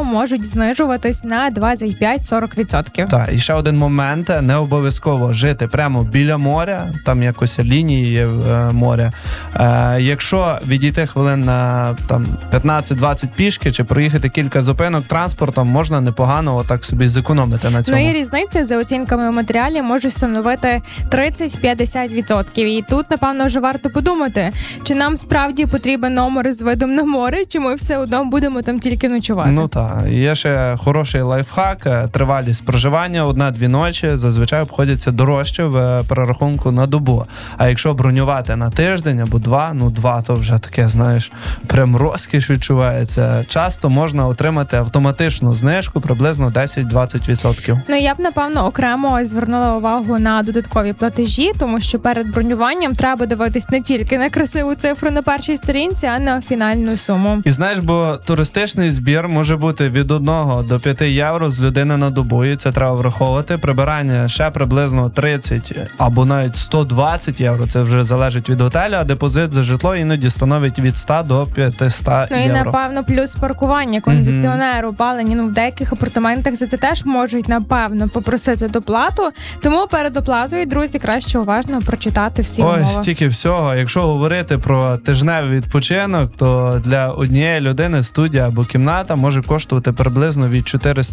то можуть знижуватись на 25-40%. Так, і ще один момент, не обов'язково жити прямо біля моря, там якось лінії є моря. Якщо відійти хвилин на там 15-20 пішки, чи проїхати кілька зупинок транспортом, можна непогано отак собі зекономити на цьому. Ну і різниця за оцінками матеріалів може становити 30-50%. І тут, напевно, вже варто подумати, чи нам справді потрібен номер з видом на море, чи ми все одно будемо там тільки ночувати. Ну так, є ще хороший лайфхак, тривалість проживання 1-2 ночі зазвичай обходяться дорожче в перерахунку на добу. А якщо бронювати на тиждень або 2, 2 то вже таке, знаєш, прям розкіш відчувається. Часто можна отримати автоматичну знижку приблизно 10-20%. Ну, я б, напевно, окремо звернула увагу на додаткові платежі, тому що перед бронюванням треба дивитись не тільки на красиву цифру на першій сторінці, а на фінальну суму. І знаєш, бо туристичний збір може бути від 1 до 5 євро з людини на добу, і це треба враховувати. Прибирання ще приблизно 30 або навіть 120 євро, це вже залежить від готелю, а депозит за житло іноді становить від 100 до 500 євро. Ну і, напевно, плюс паркування, кондиціонер, опалення. В деяких апартаментах за це теж можуть, напевно, попросити доплату. Тому перед оплатою, друзі, краще уважно прочитати всі умови. Ой, стільки всього. Якщо говорити про тижневий відпочинок, то для однієї людини студія або кімната може коштувати приблизно від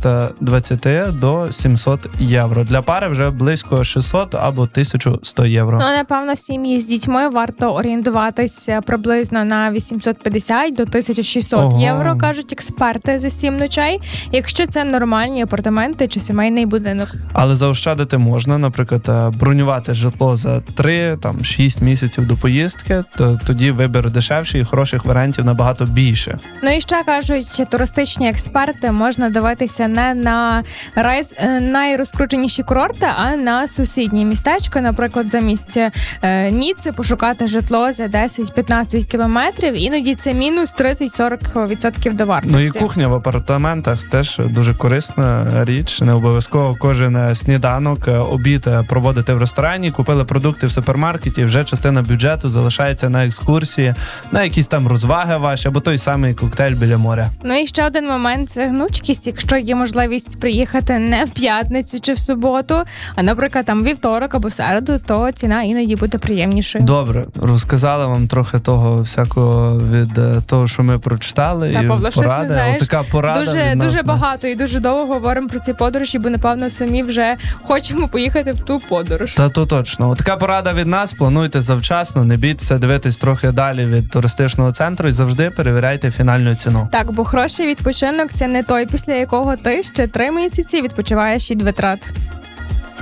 420 до 700 євро. Для пари вже близько 600 або 1100 євро. Ну, напевно, сім'ї з дітьми варто орієнтуватись приблизно на 850 до 1600 євро, кажуть експерти, за 7 ночей, якщо це нормальні апартаменти чи сімейний будинок. Але заощадити можна, наприклад, бронювати житло за 3-6 місяців до поїздки, то тоді вибір дешевший і хороших варіантів набагато більше. Ну і ще кажуть туристичні експерти, можна дивитися не на найрозкрученіші курорти, а на сусідні містечка, наприклад, за місце Ніцци пошукати житло за 10-15 кілометрів, іноді це мінус 30-40% до вартості. Ну і кухня в апартаментах теж дуже корисна річ, не обов'язково кожен сніданок, обід проводити в ресторані, купили продукти в супермаркеті, вже частина бюджету залишається на екскурсії, на якісь там розваги ваші, або той самий коктейль біля моря. Ну і ще один момент – це гнучкість. Якщо є можливість приїхати не в п'ятницю чи в суботу, а, наприклад, там вівторок або в середу, то ціна іноді буде приємнішою. Добре, розказали вам трохи того всякого від того, що ми прочитали. Та, і Павло, щось ми, знаєш, така порада дуже багато і дуже довго говоримо про ці подорожі, бо, напевно, самі вже хочемо поїхати в ту подорож. Та то точно. Така порада від нас. Плануйте завчасно, не бійтеся дивитись трохи далі від туристичного центру і завжди перевіряйте фінальну ціну. Так, бо хороший відпочинок – це не той, після якого ти ще 3 місяці відпочиваєш від витрат.